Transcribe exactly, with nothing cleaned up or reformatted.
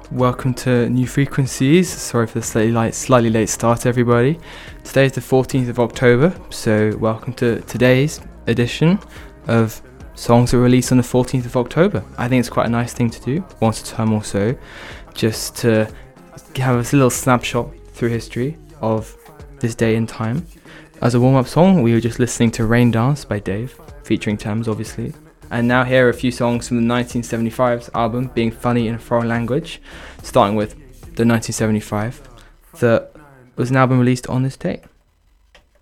welcome to New Frequencies. Sorry for the slightly late, slightly late start, everybody. Today is the fourteenth of October, so welcome to today's edition of songs that were released on the fourteenth of October. I think it's quite a nice thing to do, once a term or so, just to have a little snapshot through history of this day and time. As a warm-up song, we were just listening to Rain Dance by Dave, featuring Thames, obviously. And now here are a few songs from the nineteen seventy-five's album, Being Funny in a Foreign Language, starting with the nineteen seventy-five, that was an album released on this date.